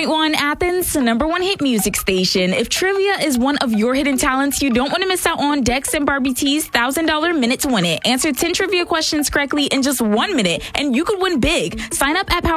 101.1 Athens, number one hit music station. If trivia is one of your hidden talents, you don't want to miss out on Dex and Barbie T's $1,000 minute to win it. Answer 10 trivia questions correctly in just 1 minute, and you could win big. Sign up at